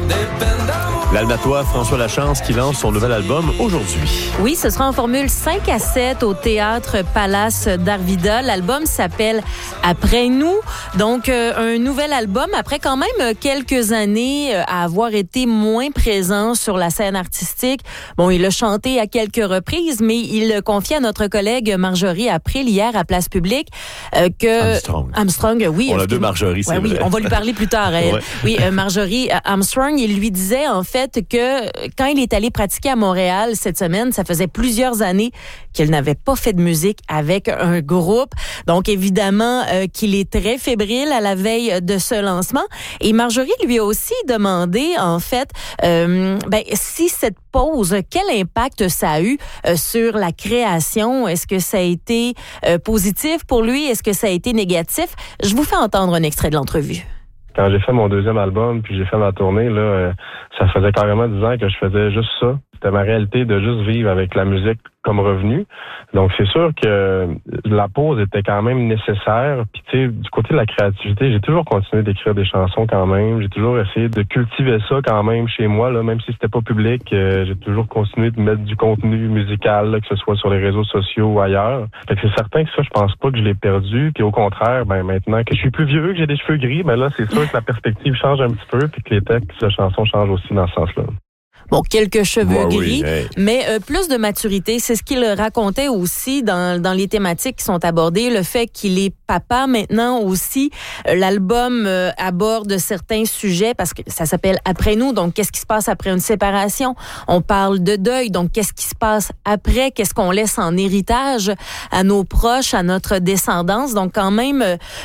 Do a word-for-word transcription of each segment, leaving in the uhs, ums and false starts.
L'Almatois François Lachance qui lance son nouvel album aujourd'hui. Oui, ce sera en formule cinq à sept au Théâtre Palace d'Arvida. L'album s'appelle « Après nous ». Donc, euh, un nouvel album après quand même quelques années euh, à avoir été moins présent sur la scène artistique. Bon, il a chanté à quelques reprises, mais il confiait à notre collègue Marjorie April hier à Place Publique euh, que... Armstrong. Armstrong, oui. On a deux Marjorie, c'est ouais, vrai. Oui, on va lui parler plus tard. Elle. Ouais. Oui, euh, Marjorie Armstrong, il lui disait en fait que quand il est allé pratiquer à Montréal cette semaine, ça faisait plusieurs années qu'il n'avait pas fait de musique avec un groupe. Donc, évidemment, euh, qu'il est très fébrile à la veille de ce lancement. Et Marjorie lui a aussi demandé, en fait, euh, ben, si cette pause, quel impact ça a eu euh, sur la création? Est-ce que ça a été euh, positif pour lui? Est-ce que ça a été négatif? Je vous fais entendre un extrait de l'entrevue. Quand j'ai fait mon deuxième album, puis j'ai fait ma tournée, là, euh, ça faisait carrément dix ans que je faisais juste ça. C'était ma réalité de juste vivre avec la musique comme revenu. Donc, c'est sûr que la pause était quand même nécessaire. Puis, tu sais, du côté de la créativité, j'ai toujours continué d'écrire des chansons quand même. J'ai toujours essayé de cultiver ça quand même chez moi, là, même si c'était pas public. Euh, j'ai toujours continué de mettre du contenu musical, là, que ce soit sur les réseaux sociaux ou ailleurs. Fait que c'est certain que ça, je pense pas que je l'ai perdu. Puis, au contraire, ben maintenant que je suis plus vieux, que j'ai des cheveux gris, ben là, c'est sûr que la perspective change un petit peu, puis que les textes de chansons changent aussi dans ce sens-là. Bon, quelques cheveux ouais, gris, oui, hey. mais euh, plus de maturité. C'est ce qu'il racontait aussi dans, dans les thématiques qui sont abordées. Le fait qu'il est papa maintenant aussi. Euh, l'album euh, aborde certains sujets parce que ça s'appelle « Après nous ». Donc, qu'est-ce qui se passe après une séparation? On parle de deuil. Donc, qu'est-ce qui se passe après? Qu'est-ce qu'on laisse en héritage à nos proches, à notre descendance? Donc, quand même,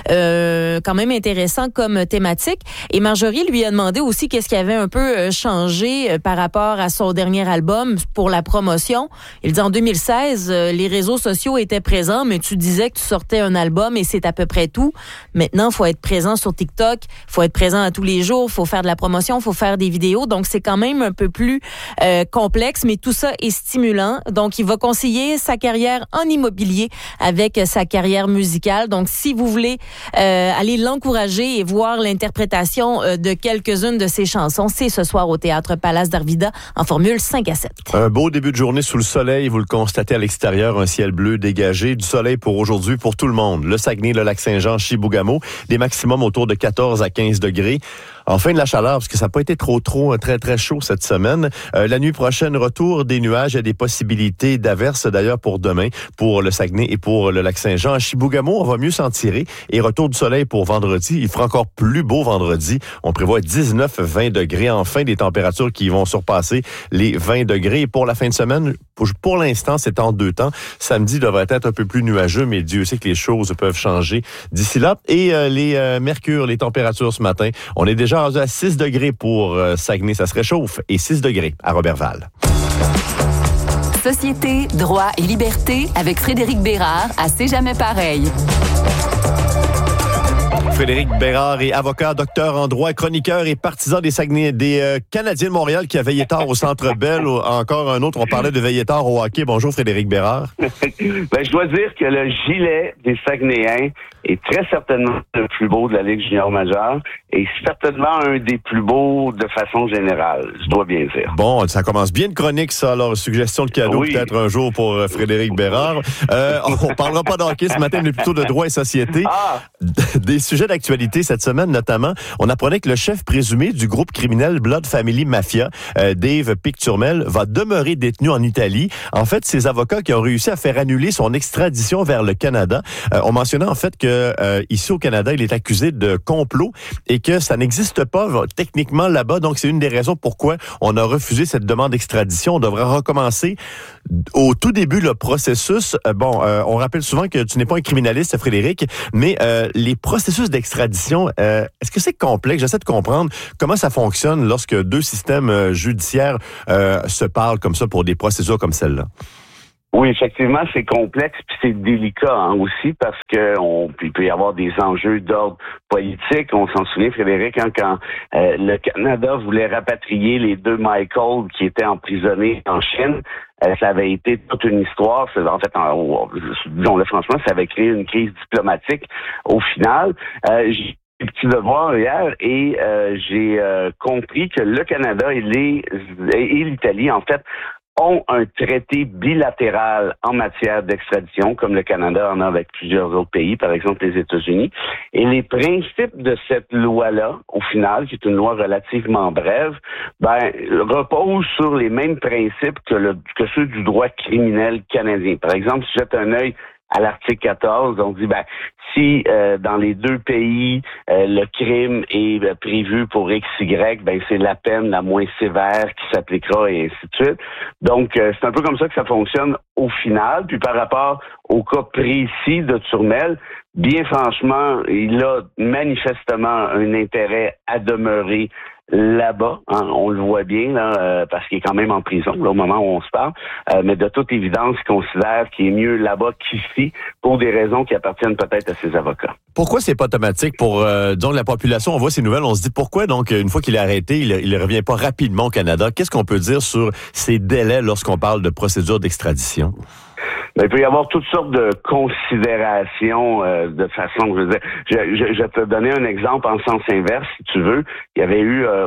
euh, quand même intéressant comme thématique. Et Marjorie lui a demandé aussi qu'est-ce qui avait un peu changé euh, par rapport à son dernier album pour la promotion. Il dit en deux mille seize, euh, les réseaux sociaux étaient présents, mais tu disais que tu sortais un album et c'est à peu près tout. Maintenant, il faut être présent sur TikTok, il faut être présent à tous les jours, il faut faire de la promotion, il faut faire des vidéos. Donc, c'est quand même un peu plus euh, complexe, mais tout ça est stimulant. Donc, il va concilier sa carrière en immobilier avec sa carrière musicale. Donc, si vous voulez euh, aller l'encourager et voir l'interprétation euh, de quelques-unes de ses chansons, c'est ce soir au Théâtre Palace d'Arvida en formule cinq à sept. Un beau début de journée sous le soleil, vous le constatez à l'extérieur, un ciel bleu dégagé, du soleil pour aujourd'hui pour tout le monde. Le Saguenay, le Lac-Saint-Jean, Chibougamau, des maximums autour de quatorze à quinze degrés. Enfin, de la chaleur, parce que ça n'a pas été trop, trop, très, très chaud cette semaine. Euh, la nuit prochaine, retour des nuages et des possibilités d'averses, d'ailleurs, pour demain, pour le Saguenay et pour le Lac-Saint-Jean. À Chibougamau, on va mieux s'en tirer. Et retour du soleil pour vendredi. Il fera encore plus beau vendredi. On prévoit dix-neuf à vingt degrés. Enfin, des températures qui vont surpasser les vingt degrés. Et pour la fin de semaine, pour, pour l'instant, c'est en deux temps. Samedi devrait être un peu plus nuageux, mais Dieu sait que les choses peuvent changer d'ici là. Et euh, les euh, mercures, les températures ce matin, on est déjà à six degrés pour euh, Saguenay, ça se réchauffe, et six degrés à Roberval. Société, droit et liberté avec Frédéric Bérard à C'est jamais pareil. Frédéric Bérard est avocat, docteur en droit, chroniqueur et partisan des Saguenay, des euh, Canadiens de Montréal qui a veillé tard au Centre Bell. Encore un autre, on parlait de veiller tard au hockey. Bonjour Frédéric Bérard. Ben, je dois dire que le gilet des Saguenayens est très certainement le plus beau de la Ligue junior majeure et certainement un des plus beaux de façon générale, je dois bien dire. Bon, ça commence bien de chronique, ça. Alors, suggestion de cadeau oui. Peut-être un jour pour euh, Frédéric Bérard. Euh, on parlera pas de hockey ce matin, mais plutôt de droit et société. Ah. Des sujets d'actualité cette semaine, notamment, on apprenait que le chef présumé du groupe criminel Blood Family Mafia, euh, Dave Picturmel, va demeurer détenu en Italie. En fait, ses avocats qui ont réussi à faire annuler son extradition vers le Canada, euh, on mentionnait en fait que euh, ici au Canada, il est accusé de complot et que ça n'existe pas techniquement là-bas. Donc, c'est une des raisons pourquoi on a refusé cette demande d'extradition. On devrait recommencer au tout début le processus. Euh, bon, euh, on rappelle souvent que tu n'es pas un criminaliste, Frédéric, mais euh, les processus d'extradition, euh, est-ce que c'est complexe? J'essaie de comprendre comment ça fonctionne lorsque deux systèmes euh, judiciaires euh, se parlent comme ça pour des procédures comme celle-là. Oui, effectivement, c'est complexe puis c'est délicat hein, aussi parce que on il peut y avoir des enjeux d'ordre politique. On s'en souvient, Frédéric, hein, quand euh, le Canada voulait rapatrier les deux Michael qui étaient emprisonnés en Chine. Euh, ça avait été toute une histoire. En fait, en, disons-le franchement, ça avait créé une crise diplomatique au final. Euh, des petits devoirs hier et euh, j'ai euh, compris que le Canada et, les, et l'Italie, en fait, ont un traité bilatéral en matière d'extradition, comme le Canada en a avec plusieurs autres pays, par exemple les États-Unis. Et les principes de cette loi-là, au final, qui est une loi relativement brève, ben, reposent sur les mêmes principes que, le, que ceux du droit criminel canadien. Par exemple, si jette un œil à l'article quatorze, on dit, ben, si euh, dans les deux pays, euh, le crime est euh, prévu pour X Y, ben c'est la peine la moins sévère qui s'appliquera et ainsi de suite. Donc, euh, c'est un peu comme ça que ça fonctionne au final. Puis par rapport au cas précis de Turmel, bien franchement, il a manifestement un intérêt à demeurer là-bas, hein, on le voit bien, là, euh, parce qu'il est quand même en prison là, au moment où on se parle, euh, mais de toute évidence, il considère qu'il est mieux là-bas qu'ici pour des raisons qui appartiennent peut-être à ses avocats. Pourquoi c'est pas automatique pour euh, disons, la population? On voit ces nouvelles, on se dit pourquoi donc une fois qu'il est arrêté, il, il revient pas rapidement au Canada? Qu'est-ce qu'on peut dire sur ces délais lorsqu'on parle de procédure d'extradition? Ben, il peut y avoir toutes sortes de considérations euh, de façon, je veux dire, je, je, je vais te donner un exemple en sens inverse, si tu veux. Il y avait eu, euh,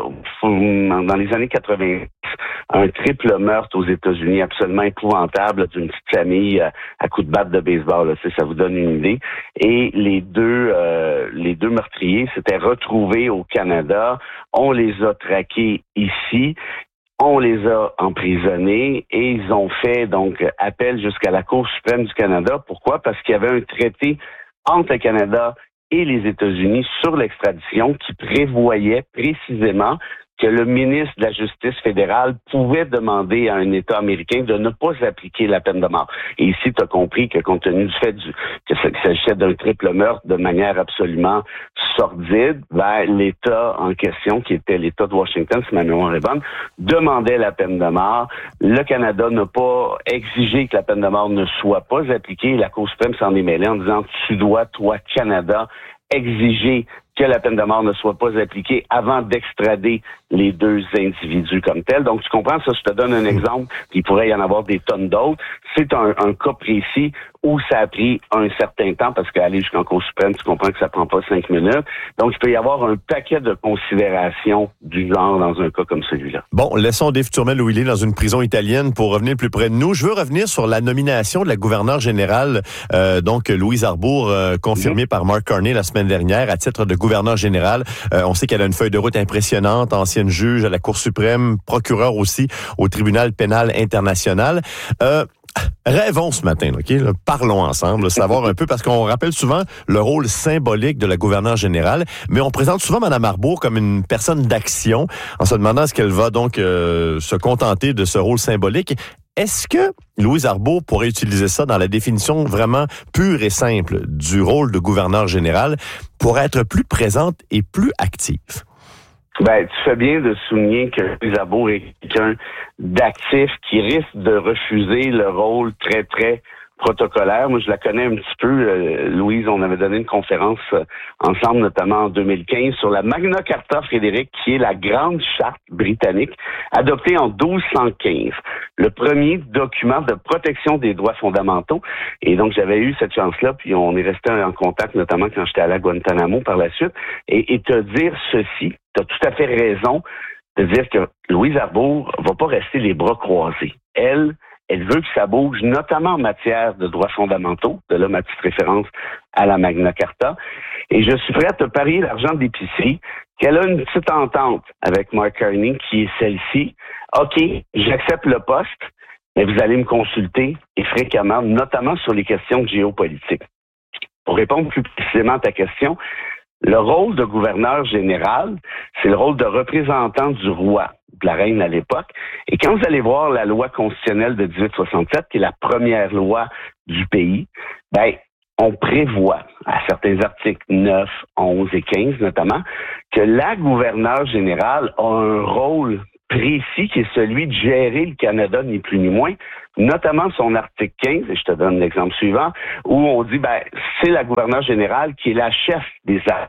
dans les années quatre-vingt, un triple meurtre aux États-Unis absolument épouvantable d'une petite famille euh, à coups de batte de baseball, là, ça vous donne une idée. Et les deux, euh, les deux meurtriers s'étaient retrouvés au Canada. On les a traqués ici. On les a emprisonnés et ils ont fait donc appel jusqu'à la Cour suprême du Canada. Pourquoi? Parce qu'il y avait un traité entre le Canada et les États-Unis sur l'extradition qui prévoyait précisément que le ministre de la Justice fédérale pouvait demander à un État américain de ne pas appliquer la peine de mort. Et ici, tu as compris que compte tenu du fait du, que qu'il s'agissait d'un triple meurtre de manière absolument sordide, ben, l'État en question, qui était l'État de Washington, si ma mémoire est bonne, demandait la peine de mort. Le Canada n'a pas exigé que la peine de mort ne soit pas appliquée. La Cour suprême s'en est mêlée en disant « Tu dois, toi, Canada, exiger que la peine de mort ne soit pas appliquée avant d'extrader les deux individus comme tels. » Donc, tu comprends, ça, je te donne un exemple, puis il pourrait y en avoir des tonnes d'autres. C'est un, un cas précis où ça a pris un certain temps, parce qu'aller jusqu'en Cour suprême, tu comprends que ça prend pas cinq minutes. Donc, il peut y avoir un paquet de considérations du genre dans un cas comme celui-là. Bon, laissons Dave Turmel où il est dans une prison italienne pour revenir plus près de nous. Je veux revenir sur la nomination de la gouverneure générale, euh, donc Louise Arbour, euh, confirmée mmh. par Mark Carney la semaine dernière à titre de gouverneure générale. Euh, on sait qu'elle a une feuille de route impressionnante, ancienne juge à la Cour suprême, procureur aussi au tribunal pénal international. Euh, Rêvons ce matin, OK? Là, parlons ensemble, là, savoir un peu, parce qu'on rappelle souvent le rôle symbolique de la gouverneure générale, mais on présente souvent Mme Arbour comme une personne d'action, en se demandant est-ce qu'elle va donc euh, se contenter de ce rôle symbolique. Est-ce que Louise Arbour pourrait utiliser ça dans la définition vraiment pure et simple du rôle de gouverneur général pour être plus présente et plus active? Ben, tu fais bien de souligner que Louise Arbour est quelqu'un d'actif qui risque de refuser le rôle très, très protocolaire. Moi, je la connais un petit peu. Euh, Louise, on avait donné une conférence euh, ensemble, notamment en deux mille quinze, sur la Magna Carta, Frédéric, qui est la grande charte britannique, adoptée en douze cent quinze. Le premier document de protection des droits fondamentaux. Et donc, j'avais eu cette chance-là, puis on est resté en contact, notamment quand j'étais allé à Guantanamo par la suite. Et, et te dire ceci, tu as tout à fait raison de dire que Louise Arbour va pas rester les bras croisés. Elle, elle veut que ça bouge, notamment en matière de droits fondamentaux, de là ma petite référence à la Magna Carta. Et je suis prêt à te parier l'argent d'épicerie qu'elle a une petite entente avec Mark Carney qui est celle-ci. OK, j'accepte le poste, mais vous allez me consulter et fréquemment, notamment sur les questions géopolitiques. Pour répondre plus précisément à ta question, le rôle de gouverneur général, c'est le rôle de représentant du roi, de la reine à l'époque. Et quand vous allez voir la loi constitutionnelle de dix-huit soixante-sept, qui est la première loi du pays, ben, on prévoit, à certains articles neuf, onze et quinze notamment, que la gouverneure générale a un rôle précis qui est celui de gérer le Canada, ni plus ni moins, notamment son article quinze, et je te donne l'exemple suivant, où on dit, ben, c'est la gouverneure générale qui est la chef des armées.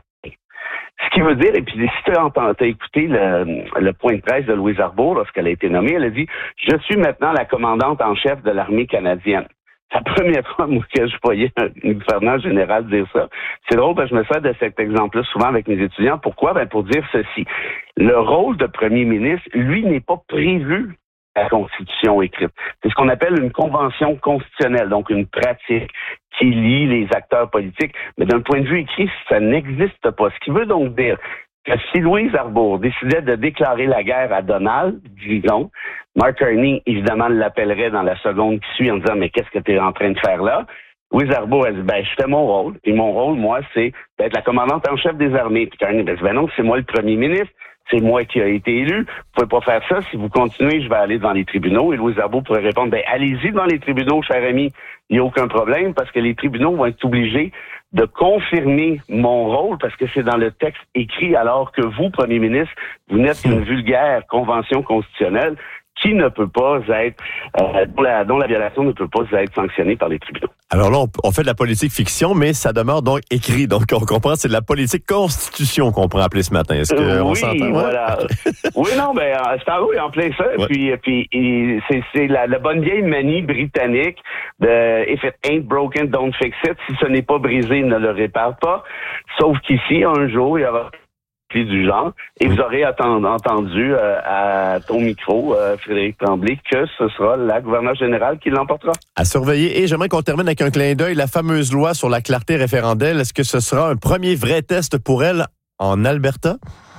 Ce qui veut dire, et puis si tu as écouté le, le point de presse de Louise Arbour lorsqu'elle a été nommée, elle a dit « Je suis maintenant la commandante en chef de l'armée canadienne ». C'est la première fois, moi, que je voyais un gouverneur général dire ça. C'est drôle parce que je me sers de cet exemple-là souvent avec mes étudiants. Pourquoi? Ben, pour dire ceci. Le rôle de premier ministre, lui, n'est pas prévu à la Constitution écrite. C'est ce qu'on appelle une convention constitutionnelle, donc une pratique qui lie les acteurs politiques. Mais d'un point de vue écrit, ça n'existe pas. Ce qui veut donc dire que si Louise Arbour décidait de déclarer la guerre à Donald, disons, Mark Carney, évidemment, l'appellerait dans la seconde qui suit en disant « Mais qu'est-ce que tu es en train de faire là? » Louise Arbour, elle dit « Ben, je fais mon rôle. Et mon rôle, moi, c'est d'être la commandante en chef des armées. » Puis Carney, ben, ben non, c'est moi le premier ministre. C'est moi qui ai été élu. Vous pouvez pas faire ça. Si vous continuez, je vais aller devant les tribunaux. Et Louise Arbour pourrait répondre, ben, allez-y devant les tribunaux, cher ami. Il n'y a aucun problème parce que les tribunaux vont être obligés de confirmer mon rôle parce que c'est dans le texte écrit alors que vous, premier ministre, vous n'êtes qu'une vulgaire convention constitutionnelle qui ne peut pas être, euh, dont, la, dont la violation ne peut pas être sanctionnée par les tribunaux. Alors là, on, on fait de la politique fiction, mais ça demeure donc écrit. Donc, on comprend, c'est de la politique constitution qu'on pourrait appeler ce matin. Est-ce que euh, on oui, s'entend? Voilà. oui, non, ben, c'est en, oui, en plein ça. Ouais. Puis, puis et c'est, c'est la, la bonne vieille manie britannique de if it ain't broken, don't fix it. Si ce n'est pas brisé, ne le répare pas. Sauf qu'ici, un jour, il y aura du genre, et vous aurez attendu, entendu euh, à ton micro, euh, Frédéric Tremblay, que ce sera la gouverneure générale qui l'emportera. À surveiller. Et j'aimerais qu'on termine avec un clin d'œil. La fameuse loi sur la clarté référendaire, est-ce que ce sera un premier vrai test pour elle en Alberta?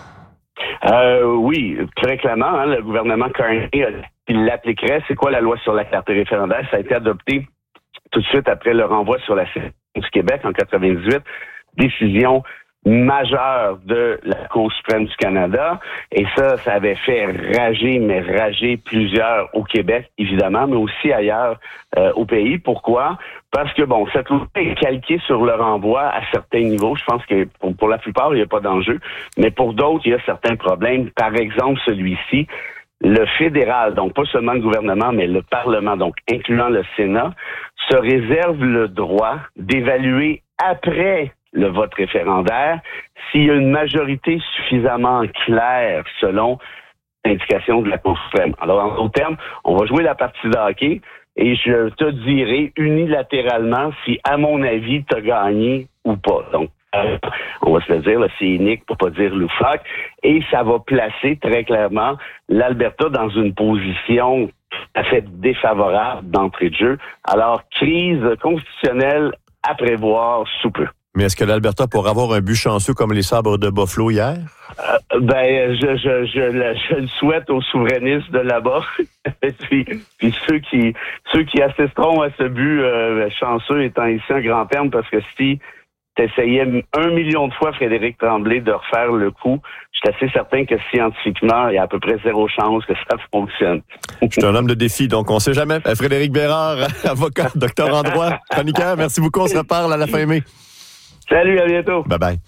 Euh, oui, très clairement. Hein, le gouvernement Carney, il l'appliquerait. C'est quoi la loi sur la clarté référendaire? Ça a été adopté tout de suite après le renvoi sur la Sécurité du Québec en quatre-vingt-dix-huit. Décision majeure de la Cour suprême du Canada. Et ça, ça avait fait rager, mais rager plusieurs au Québec, évidemment, mais aussi ailleurs euh, au pays. Pourquoi? Parce que, bon, cette loi est calquée sur le renvoi à certains niveaux. Je pense que pour, pour la plupart, il n'y a pas d'enjeu. Mais pour d'autres, il y a certains problèmes. Par exemple, celui-ci, le fédéral, donc pas seulement le gouvernement, mais le Parlement, donc incluant le Sénat, se réserve le droit d'évaluer après le vote référendaire s'il y a une majorité suffisamment claire selon l'indication de la Cour suprême. Alors, en d'autres termes, on va jouer la partie de hockey et je te dirai unilatéralement si, à mon avis, tu as gagné ou pas. Donc, euh, on va se le dire, là, c'est unique pour pas dire loufoque. Et ça va placer très clairement l'Alberta dans une position tout à fait défavorable d'entrée de jeu. Alors, crise constitutionnelle à prévoir sous peu. Mais est-ce que l'Alberta pourra avoir un but chanceux comme les Sabres de Buffalo hier? Euh, ben, je, je, je, le, je le souhaite aux souverainistes de là-bas. Et puis, puis ceux qui ceux qui assisteront à ce but euh, chanceux étant ici un grand terme, parce que si t'essayais un million de fois, Frédéric Tremblay, de refaire le coup, je suis assez certain que scientifiquement, il y a à peu près zéro chance que ça fonctionne. Je suis un homme de défi, donc on ne sait jamais. Frédéric Bérard, avocat, docteur en droit, chroniqueur, merci beaucoup. On se reparle à la fin mai. Salut, à bientôt. Bye bye.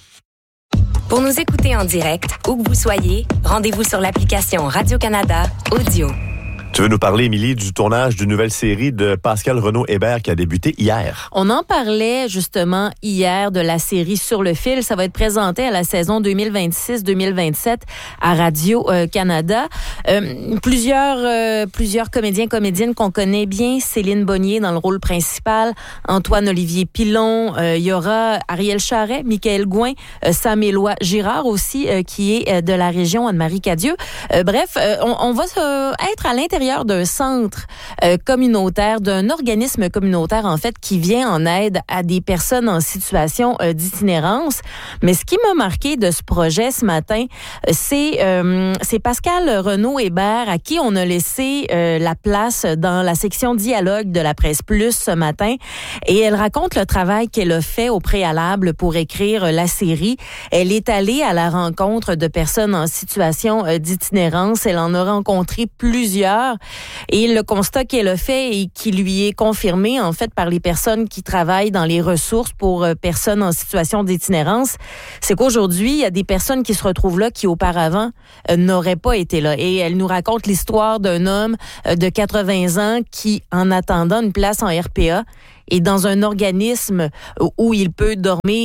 Pour nous écouter en direct, où que vous soyez, rendez-vous sur l'application Radio-Canada Audio. Tu veux nous parler, Émilie, du tournage d'une nouvelle série de Pascal Renaud-Hébert qui a débuté hier. On en parlait justement hier de la série Sur le fil. Ça va être présenté à la saison deux mille vingt-six deux mille vingt-sept à Radio-Canada. Euh, plusieurs, euh, plusieurs comédiens, comédiennes qu'on connaît bien. Céline Bonnier dans le rôle principal, Antoine-Olivier Pilon. Euh, il y aura Ariel Charret, Michael Gouin, euh, Sam-Éloi Girard aussi, euh, qui est euh, de la région Anne-Marie Cadieux. Euh, bref, euh, on, on va euh, être à l'intérieur d'un centre euh, communautaire, d'un organisme communautaire, en fait, qui vient en aide à des personnes en situation euh, d'itinérance. Mais ce qui m'a marqué de ce projet ce matin, c'est, euh, c'est Pascal Renaud-Hébert, à qui on a laissé euh, la place dans la section dialogue de la Presse Plus ce matin. Et elle raconte le travail qu'elle a fait au préalable pour écrire la série. Elle est allée à la rencontre de personnes en situation euh, d'itinérance. Elle en a rencontré plusieurs. Et le constat qu'elle a fait et qui lui est confirmé, en fait, par les personnes qui travaillent dans les ressources pour euh, personnes en situation d'itinérance, c'est qu'aujourd'hui, il y a des personnes qui se retrouvent là qui, auparavant, euh, n'auraient pas été là. Et elle nous raconte l'histoire d'un homme euh, de quatre-vingts ans qui, en attendant une place en R P A, est dans un organisme où il peut dormir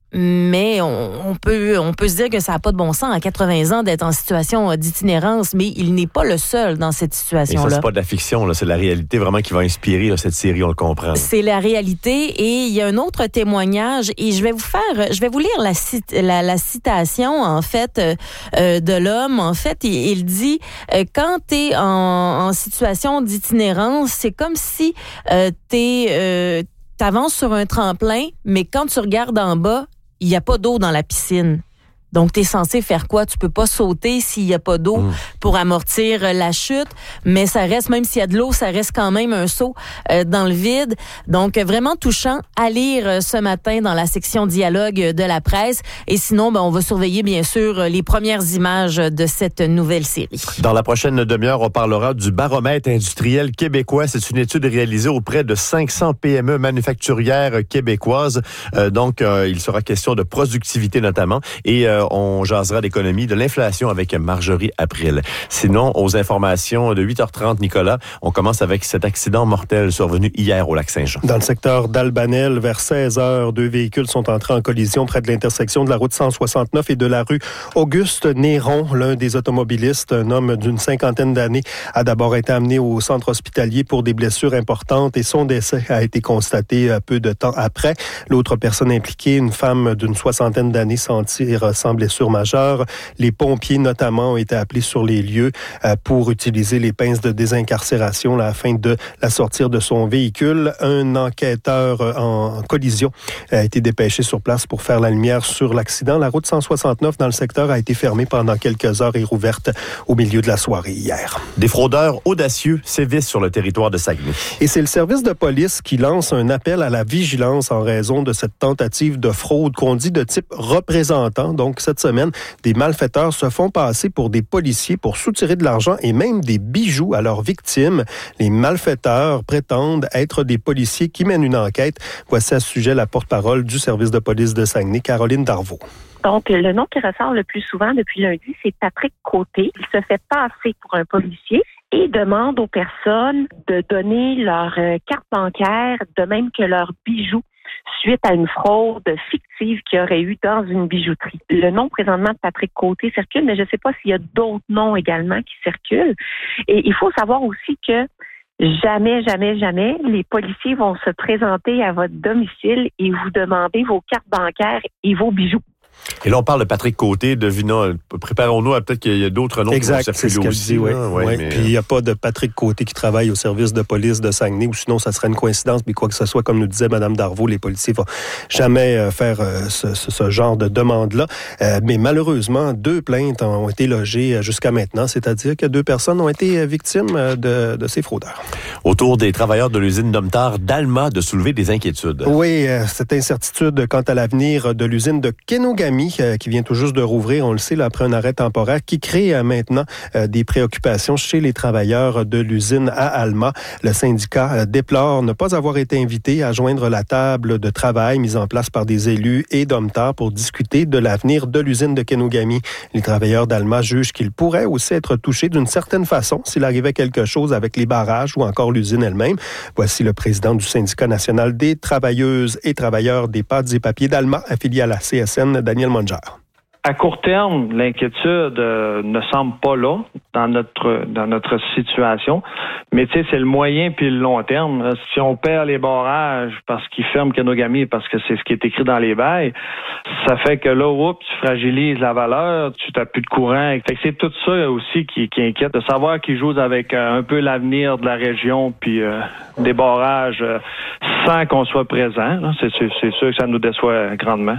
mais on, on peut on peut se dire que ça n'a pas de bon sens à quatre-vingts ans d'être en situation d'itinérance, mais il n'est pas le seul dans cette situation-là. Et ça, c'est pas de la fiction, là, c'est la réalité vraiment qui va inspirer là, cette série, on le comprend. Là. C'est la réalité, et il y a un autre témoignage, et je vais vous faire, je vais vous lire la, la, la citation, en fait, euh, de l'homme. En fait, il, il dit, euh, quand tu es en, en situation d'itinérance, c'est comme si euh, t'es, euh, t'avances sur un tremplin, mais quand tu regardes en bas, il n'y a pas d'eau dans la piscine. Donc, tu es censé faire quoi? Tu peux pas sauter s'il n'y a pas d'eau mmh. pour amortir la chute, mais ça reste, même s'il y a de l'eau, ça reste quand même un saut euh, dans le vide. Donc, vraiment touchant à lire ce matin dans la section dialogue de la presse. Et sinon, ben, on va surveiller, bien sûr, les premières images de cette nouvelle série. Dans la prochaine demi-heure, on parlera du baromètre industriel québécois. C'est une étude réalisée auprès de cinq cents P M E manufacturières québécoises. Euh, donc, euh, il sera question de productivité notamment. Et euh, on jasera d'économie, de l'inflation avec Marjorie April. Sinon, aux informations de huit heures trente, Nicolas, on commence avec cet accident mortel survenu hier au Lac-Saint-Jean. Dans le secteur d'Albanel, vers seize heures, deux véhicules sont entrés en collision près de l'intersection de la route cent soixante-neuf et de la rue Auguste Néron. L'un des automobilistes, un homme d'une cinquantaine d'années, a d'abord été amené au centre hospitalier pour des blessures importantes et son décès a été constaté peu de temps après. L'autre personne impliquée, une femme d'une soixantaine d'années, s'en tire sans blessure majeure. Les pompiers, notamment, ont été appelés sur les lieux euh, pour utiliser les pinces de désincarcération là, afin de la sortir de son véhicule. Un enquêteur euh, en collision a été dépêché sur place pour faire la lumière sur l'accident. La route cent soixante-neuf dans le secteur a été fermée pendant quelques heures et rouverte au milieu de la soirée hier. Des fraudeurs audacieux sévissent sur le territoire de Saguenay. Et c'est le service de police qui lance un appel à la vigilance en raison de cette tentative de fraude qu'on dit de type représentant. Donc, cette semaine, des malfaiteurs se font passer pour des policiers pour soutirer de l'argent et même des bijoux à leurs victimes. Les malfaiteurs prétendent être des policiers qui mènent une enquête. Voici à ce sujet la porte-parole du service de police de Saguenay, Caroline Darvaux. Donc, le nom qui ressort le plus souvent depuis lundi, c'est Patrick Côté. Il se fait passer pour un policier et demande aux personnes de donner leur carte bancaire, de même que leurs bijoux, suite à une fraude fictive qu'il y aurait eu dans une bijouterie. Le nom présentement de Patrick Côté circule, mais je ne sais pas s'il y a d'autres noms également qui circulent. Et il faut savoir aussi que jamais, jamais, jamais, les policiers vont se présenter à votre domicile et vous demander vos cartes bancaires et vos bijoux. Et là, on parle de Patrick Côté, devinons, préparons-nous à peut-être qu'il y a d'autres noms exact, qui vont circuler c'est ce qu'elle aussi. Dit, oui. Hein, ouais, oui. mais... Puis il n'y a pas de Patrick Côté qui travaille au service de police de Saguenay, ou sinon ça serait une coïncidence, mais quoi que ce soit, comme nous disait Mme Darvaux, les policiers ne vont jamais euh, faire euh, ce, ce, ce genre de demande-là. Euh, mais malheureusement, deux plaintes ont été logées jusqu'à maintenant, c'est-à-dire que deux personnes ont été victimes de, de ces fraudeurs. Autour des travailleurs de l'usine Domtar d'Alma de soulever des inquiétudes. Oui, euh, cette incertitude quant à l'avenir de l'usine de Kenogami, euh, qui vient tout juste de rouvrir, on le sait, là, après un arrêt temporaire, qui crée euh, maintenant euh, des préoccupations chez les travailleurs de l'usine à Alma. Le syndicat euh, déplore ne pas avoir été invité à joindre la table de travail mise en place par des élus et Domtar pour discuter de l'avenir de l'usine de Kenogami. Les travailleurs d'Alma jugent qu'ils pourraient aussi être touchés d'une certaine façon s'il arrivait quelque chose avec les barrages ou encore l'usine elle-même. Voici le président du syndicat national des travailleuses et travailleurs des pâtes et papiers d'Alma, affilié à la C S N, Daniel Monger. À court terme, l'inquiétude euh, ne semble pas là dans notre dans notre situation, mais tu sais, c'est le moyen puis le long terme. Si on perd les barrages parce qu'ils ferment Kenogami, parce que c'est ce qui est écrit dans les bails, ça fait que là, oups, tu fragilises la valeur, tu n'as plus de courant. Fait que c'est tout ça aussi qui, qui inquiète, de savoir qu'ils jouent avec euh, un peu l'avenir de la région puis euh, des barrages euh, sans qu'on soit présent. Là. C'est, c'est, c'est sûr que ça nous déçoit grandement.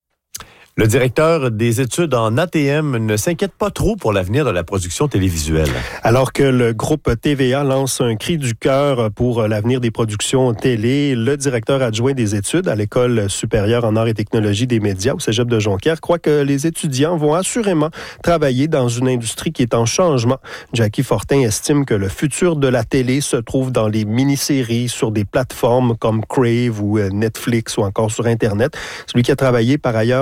Le directeur des études en A T M ne s'inquiète pas trop pour l'avenir de la production télévisuelle. Alors que le groupe T V A lance un cri du cœur pour l'avenir des productions télé, le directeur adjoint des études à l'École supérieure en arts et technologies des médias au Cégep de Jonquière croit que les étudiants vont assurément travailler dans une industrie qui est en changement. Jackie Fortin estime que le futur de la télé se trouve dans les mini-séries sur des plateformes comme Crave ou Netflix ou encore sur Internet. Celui qui a travaillé par ailleurs plusieurs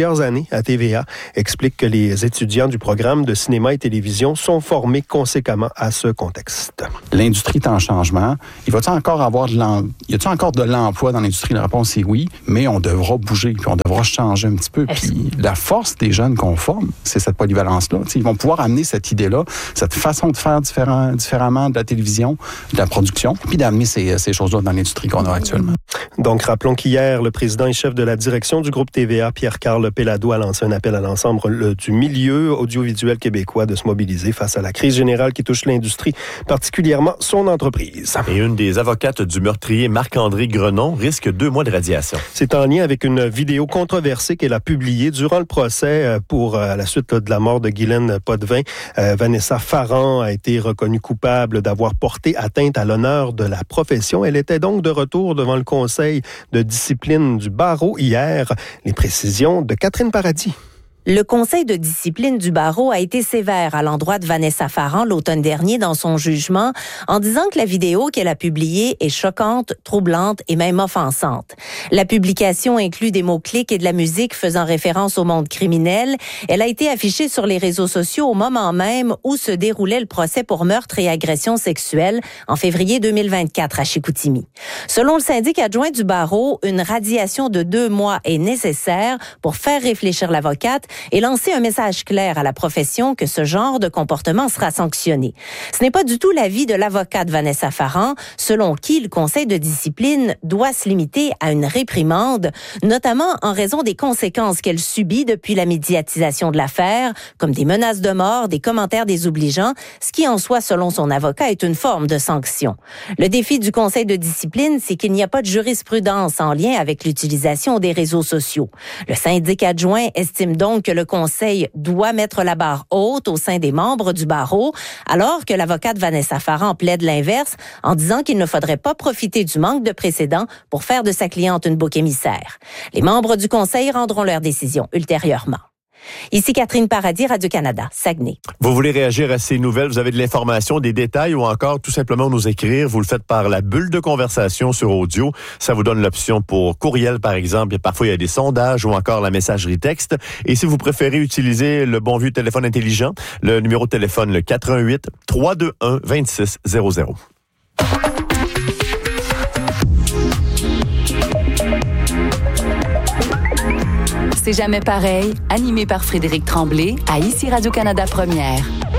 plusieurs années à T V A, explique que les étudiants du programme de cinéma et télévision sont formés conséquemment à ce contexte. L'industrie est en changement. Il va-t-il encore avoir de l'em... y a-t-il encore de l'emploi dans l'industrie? La réponse est oui, mais on devra bouger, puis on devra changer un petit peu. Puis la force des jeunes qu'on forme, c'est cette polyvalence-là. T'sais, ils vont pouvoir amener cette idée-là, cette façon de faire différent, différemment de la télévision, de la production, puis d'amener ces, ces choses-là dans l'industrie qu'on a actuellement. Donc, rappelons qu'hier, le président et chef de la direction du groupe T V A, Pierre-Carl Péladeau, a lancé un appel à l'ensemble du milieu audiovisuel québécois de se mobiliser face à la crise générale qui touche l'industrie, particulièrement son entreprise. Et une des avocates du meurtrier, Marc-André Grenon, risque deux mois de radiation. C'est en lien avec une vidéo controversée qu'elle a publiée durant le procès pour à la suite de la mort de Guylaine Potvin. Euh, Vanessa Farran a été reconnue coupable d'avoir porté atteinte à l'honneur de la profession. Elle était donc de retour devant le Conseil de discipline du barreau hier. Les précisions de Catherine Paradis. Le Conseil de discipline du barreau a été sévère à l'endroit de Vanessa Farran l'automne dernier dans son jugement en disant que la vidéo qu'elle a publiée est choquante, troublante et même offensante. La publication inclut des mots-clics et de la musique faisant référence au monde criminel. Elle a été affichée sur les réseaux sociaux au moment même où se déroulait le procès pour meurtre et agression sexuelle en février deux mille vingt-quatre à Chicoutimi. Selon le syndic adjoint du barreau, une radiation de deux mois est nécessaire pour faire réfléchir l'avocate et lancer un message clair à la profession que ce genre de comportement sera sanctionné. Ce n'est pas du tout l'avis de l'avocate Vanessa Farran, selon qui le conseil de discipline doit se limiter à une réprimande, notamment en raison des conséquences qu'elle subit depuis la médiatisation de l'affaire, comme des menaces de mort, des commentaires désobligeants, ce qui en soi, selon son avocat, est une forme de sanction. Le défi du conseil de discipline, c'est qu'il n'y a pas de jurisprudence en lien avec l'utilisation des réseaux sociaux. Le syndic adjoint estime donc que le Conseil doit mettre la barre haute au sein des membres du barreau, alors que l'avocate Vanessa Farran plaide l'inverse en disant qu'il ne faudrait pas profiter du manque de précédents pour faire de sa cliente une bouc émissaire. Les membres du Conseil rendront leur décision ultérieurement. Ici Catherine Paradis, Radio-Canada, Saguenay. Vous voulez réagir à ces nouvelles, vous avez de l'information, des détails ou encore tout simplement nous écrire, vous le faites par la bulle de conversation sur audio. Ça vous donne l'option pour courriel par exemple, et parfois il y a des sondages ou encore la messagerie texte. Et si vous préférez utiliser le bon vieux téléphone intelligent, le numéro de téléphone le quatre un huit, trois deux un, deux six zéro zéro. C'est jamais pareil, animé par Frédéric Tremblay à Ici Radio-Canada Première.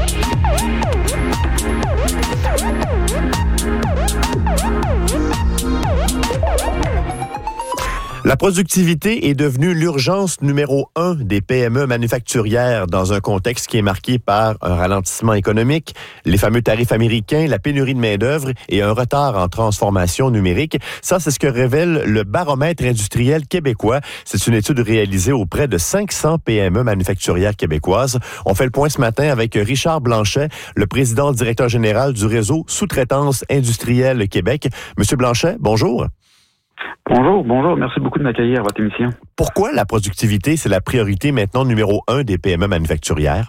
La productivité est devenue l'urgence numéro un des P M E manufacturières dans un contexte qui est marqué par un ralentissement économique, les fameux tarifs américains, la pénurie de main-d'œuvre et un retard en transformation numérique. Ça, c'est ce que révèle le baromètre industriel québécois. C'est une étude réalisée auprès de cinq cents P M E manufacturières québécoises. On fait le point ce matin avec Richard Blanchet, le président directeur général du réseau Sous-traitance industrielle Québec. Monsieur Blanchet, bonjour. Bonjour, bonjour. Merci beaucoup de m'accueillir à votre émission. Pourquoi la productivité, c'est la priorité maintenant numéro un des P M E manufacturières?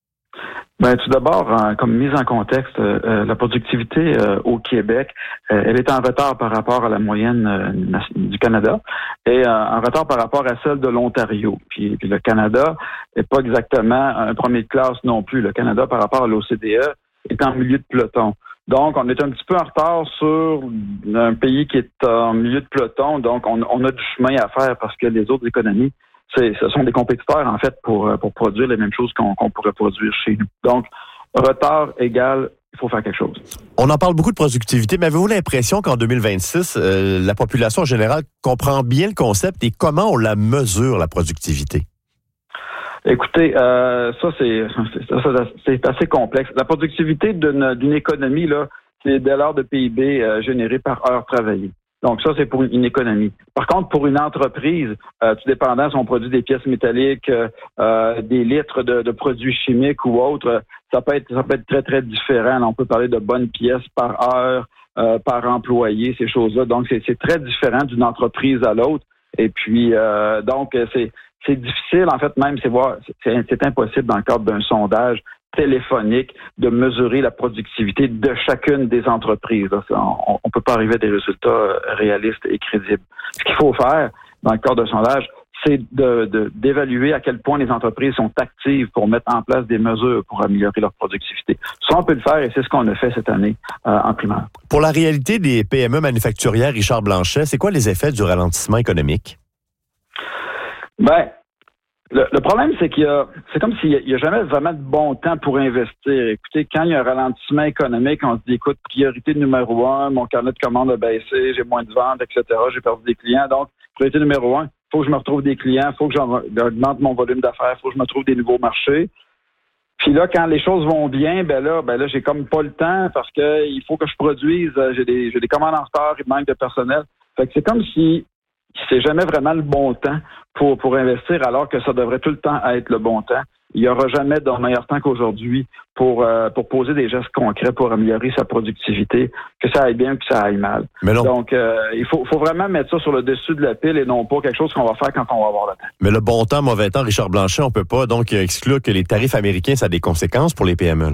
Ben, tout d'abord, hein, comme mise en contexte, euh, la productivité euh, au Québec, euh, elle est en retard par rapport à la moyenne euh, du Canada et euh, en retard par rapport à celle de l'Ontario. Puis, puis le Canada n'est pas exactement un premier de classe non plus. Le Canada, par rapport à l'O C D E, est en milieu de peloton. Donc, on est un petit peu en retard sur un pays qui est en milieu de peloton. Donc, on, on a du chemin à faire parce que les autres économies, c'est, ce sont des compétiteurs, en fait, pour, pour produire les mêmes choses qu'on, qu'on pourrait produire chez nous. Donc, retard égale, il faut faire quelque chose. On en parle beaucoup de productivité, mais avez-vous l'impression qu'en deux mille vingt-six, euh, la population en général comprend bien le concept et comment on la mesure, la productivité? Écoutez, euh, ça, c'est, c'est, c'est assez complexe. La productivité d'une, d'une économie, là, c'est de l'ordre de P I B euh, généré par heure travaillée. Donc, ça, c'est pour une économie. Par contre, pour une entreprise, euh, tout dépendant si on produit des pièces métalliques, euh, des litres de, de produits chimiques ou autres, ça peut être, ça peut être très, très différent. Là, on peut parler de bonnes pièces par heure, euh, par employé, ces choses-là. Donc, c'est, c'est très différent d'une entreprise à l'autre. Et puis, euh, donc, c'est, c'est difficile, en fait, même, c'est voir, c'est, c'est impossible dans le cadre d'un sondage téléphonique de mesurer la productivité de chacune des entreprises. Là, on ne peut pas arriver à des résultats réalistes et crédibles. Ce qu'il faut faire dans le cadre d'un sondage, c'est de, de, d'évaluer à quel point les entreprises sont actives pour mettre en place des mesures pour améliorer leur productivité. Ça, on peut le faire et c'est ce qu'on a fait cette année euh, en primaire. Pour la réalité des P M E manufacturières, Richard Blanchet, c'est quoi les effets du ralentissement économique? Ben, le, le problème, c'est qu'il y a, c'est comme s'il n'y a, a jamais vraiment de bon temps pour investir. Écoutez, quand il y a un ralentissement économique, on se dit, écoute, priorité numéro un, mon carnet de commandes a baissé, j'ai moins de ventes, et cetera, j'ai perdu des clients, donc priorité numéro un, il faut que je me retrouve des clients, il faut que j'augmente mon volume d'affaires, il faut que je me trouve des nouveaux marchés. Puis là, quand les choses vont bien, ben là, ben là, j'ai comme pas le temps parce que il faut que je produise. J'ai des, j'ai des commandes en retard, il manque de personnel. Fait que c'est comme si c'est jamais vraiment le bon temps pour, pour investir, alors que ça devrait tout le temps être le bon temps. Il n'y aura jamais de meilleur temps qu'aujourd'hui pour, euh, pour poser des gestes concrets pour améliorer sa productivité, que ça aille bien ou que ça aille mal. Mais non. Donc, euh, il faut, faut vraiment mettre ça sur le dessus de la pile et non pas quelque chose qu'on va faire quand on va avoir le temps. Mais le bon temps, mauvais temps, Richard Blanchet, on peut pas donc exclure que les tarifs américains, ça a des conséquences pour les P M E, là.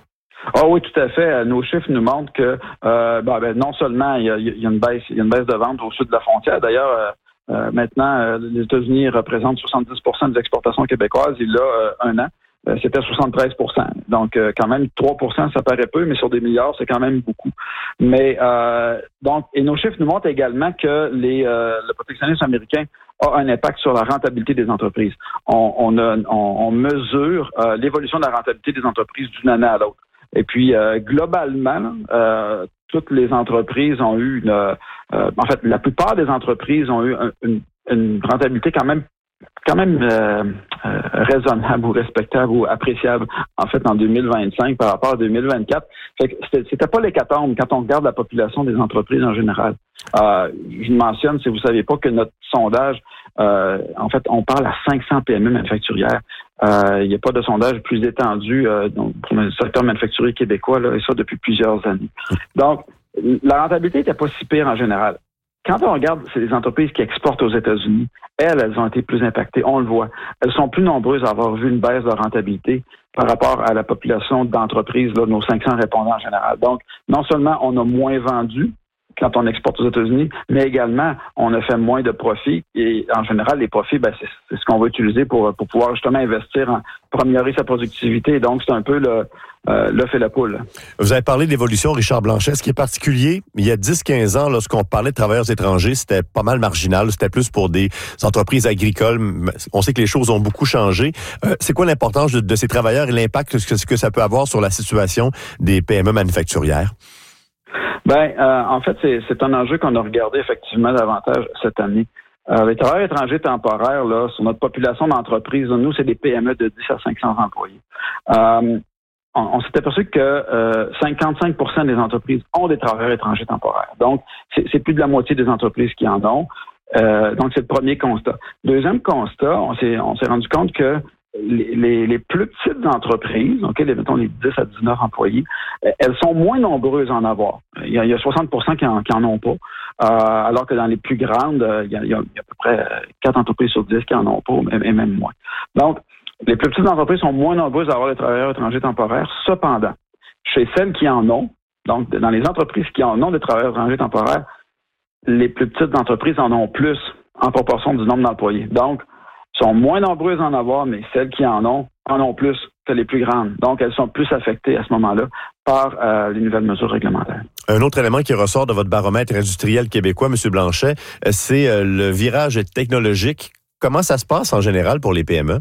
Ah oui, tout à fait. Nos chiffres nous montrent que euh, ben, ben, non seulement il y a, il y a une baisse, il y a une baisse de vente au sud de la frontière. D'ailleurs, euh, Euh, maintenant, euh, les États-Unis représentent soixante-dix pour cent des exportations québécoises. Il y a euh, un an, euh, c'était soixante-treize pour cent. Donc, euh, quand même, trois pour cent, ça paraît peu, mais sur des milliards, c'est quand même beaucoup. Mais euh, donc, et nos chiffres nous montrent également que les, euh, le protectionnisme américain a un impact sur la rentabilité des entreprises. On, on, a, on, on mesure euh, l'évolution de la rentabilité des entreprises d'une année à l'autre. Et puis, euh, globalement, euh, toutes les entreprises ont eu une... Euh, en fait, la plupart des entreprises ont eu un, une, une rentabilité quand même quand même euh, euh, raisonnable ou respectable ou appréciable, en fait, en deux mille vingt-cinq par rapport à deux mille vingt-quatre. Fait que c'était, c'était pas l'hécatombe quand on regarde la population des entreprises en général. Euh, je mentionne, si vous savez pas, que notre sondage, euh, en fait, on parle à cinq cents P M E manufacturières. Euh, il n'y a pas de sondage plus étendu euh, donc, pour le secteur manufacturier québécois, là, et ça depuis plusieurs années. Donc, la rentabilité n'était pas si pire en général. Quand on regarde, c'est les entreprises qui exportent aux États-Unis. Elles, elles ont été plus impactées, on le voit. Elles sont plus nombreuses à avoir vu une baisse de rentabilité par rapport à la population d'entreprises, là, nos cinq cents répondants en général. Donc, non seulement on a moins vendu quand on exporte aux États-Unis, mais également, on a fait moins de profits. Et en général, les profits, ben, c'est, c'est ce qu'on va utiliser pour, pour pouvoir justement investir en, pour améliorer sa productivité. Donc, c'est un peu le, euh, l'œuf et la poule. Vous avez parlé d'évolution, Richard Blanchet. Ce qui est particulier, il y a dix à quinze ans, lorsqu'on parlait de travailleurs étrangers, c'était pas mal marginal. C'était plus pour des entreprises agricoles. On sait que les choses ont beaucoup changé. Euh, c'est quoi l'importance de, de ces travailleurs et l'impact que, que ça peut avoir sur la situation des P M E manufacturières? Ben, euh, en fait, c'est, c'est un enjeu qu'on a regardé effectivement davantage cette année. Euh, les travailleurs étrangers temporaires, là, sur notre population d'entreprises, nous, c'est des P M E de dix à cinq cents employés. Euh, on, on s'est aperçu que euh, cinquante-cinq pour cent des entreprises ont des travailleurs étrangers temporaires. Donc, c'est, c'est plus de la moitié des entreprises qui en ont. Euh, donc, c'est le premier constat. Deuxième constat, on s'est, on s'est rendu compte que Les, les, les plus petites entreprises, okay, les, mettons les dix à dix-neuf employés, elles sont moins nombreuses à en avoir. Il y a, il y a soixante pour cent qui en, qui en ont pas, euh, alors que dans les plus grandes, il y, a, il y a à peu près quatre entreprises sur dix qui en ont pas, et même moins. Donc, les plus petites entreprises sont moins nombreuses à avoir des travailleurs étrangers temporaires. Cependant, chez celles qui en ont, donc dans les entreprises qui en ont des travailleurs étrangers temporaires, les plus petites entreprises en ont plus en proportion du nombre d'employés. Donc, sont moins nombreuses à en avoir, mais celles qui en ont, en ont plus que les plus grandes. Donc, elles sont plus affectées à ce moment-là par euh, les nouvelles mesures réglementaires. Un autre élément qui ressort de votre baromètre industriel québécois, M. Blanchet, c'est euh, le virage technologique. Comment ça se passe en général pour les P M E?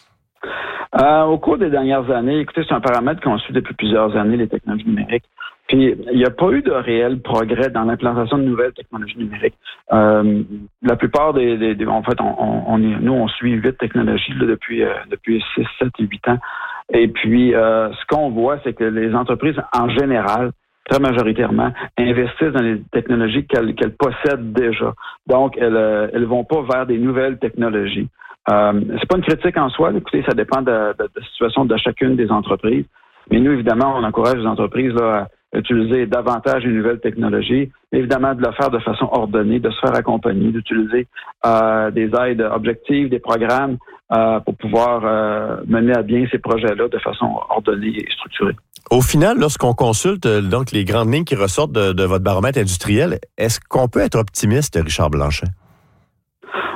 Euh, au cours des dernières années, écoutez, c'est un paramètre qu'on suit depuis plusieurs années, les technologies numériques. Puis, il n'y a pas eu de réel progrès dans l'implantation de nouvelles technologies numériques. Euh, la plupart des, des, des en fait, on, on est, nous, on suit huit technologies là, depuis euh, depuis six, sept et huit ans. Et puis, euh, ce qu'on voit, c'est que les entreprises, en général, très majoritairement, investissent dans les technologies qu'elles, qu'elles possèdent déjà. Donc, elles elles vont pas vers des nouvelles technologies. Euh, c'est pas une critique en soi. Écoutez, ça dépend de, de, de la situation de chacune des entreprises. Mais nous, évidemment, on encourage les entreprises là, à utiliser davantage les nouvelles technologies, évidemment de le faire de façon ordonnée, de se faire accompagner, d'utiliser euh, des aides objectives, des programmes euh, pour pouvoir euh, mener à bien ces projets-là de façon ordonnée et structurée. Au final, lorsqu'on consulte donc les grandes lignes qui ressortent de, de votre baromètre industriel, est-ce qu'on peut être optimiste, Richard Blanchet?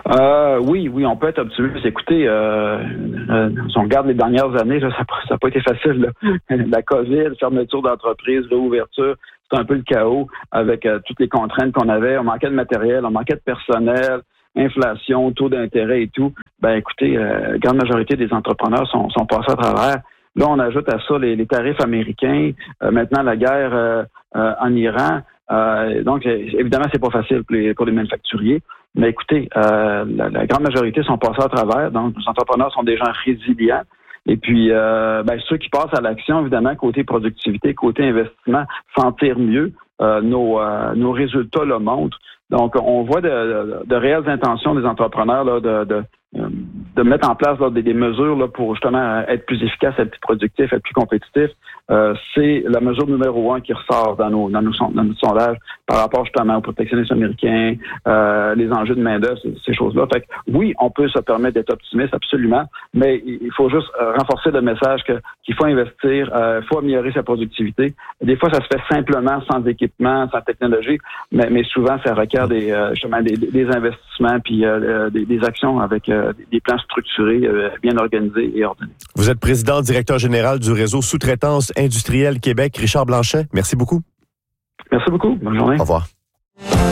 Euh, oui, oui, on peut être optimiste. Écoutez, euh, euh, si on regarde les dernières années, là, ça n'a pas été facile. Là. La COVID, fermeture d'entreprises, réouverture, c'est un peu le chaos avec euh, toutes les contraintes qu'on avait. On manquait de matériel, on manquait de personnel, inflation, taux d'intérêt et tout. Ben, écoutez, euh, la grande majorité des entrepreneurs sont, sont passés à travers. Là, on ajoute à ça les, les tarifs américains, euh, maintenant la guerre euh, euh, en Iran. Euh, donc, évidemment, c'est pas facile pour les, pour les manufacturiers. Mais écoutez, euh, la, la grande majorité sont passés à travers. Donc, les entrepreneurs sont des gens résilients. Et puis, euh, ben, ceux qui passent à l'action, évidemment, côté productivité, côté investissement, s'en tirent mieux. Euh, nos, euh, nos résultats le montrent. Donc, on voit de, de, de réelles intentions des entrepreneurs là, de, de, de mettre en place là, des, des mesures là, pour justement être plus efficaces, être plus productifs, être plus compétitifs. Euh, c'est la mesure numéro un qui ressort dans nos, dans nos, dans nos sondages par rapport justement aux protectionnistes américains, euh, les enjeux de main-d'œuvre, ces, ces choses-là. Fait que oui, on peut se permettre d'être optimiste, absolument, mais il faut juste renforcer le message que, qu'il faut investir, il euh, faut améliorer sa productivité. Des fois, ça se fait simplement sans équipement, sans technologie, mais, mais souvent, ça requiert des, euh, justement des, des investissements puis euh, des, des actions avec euh, des plans structurés, euh, bien organisés et ordonnés. Vous êtes président, directeur général du réseau Sous-traitance industrielle Québec. Richard Blanchet, merci beaucoup. Merci beaucoup. Bonne journée. Au revoir.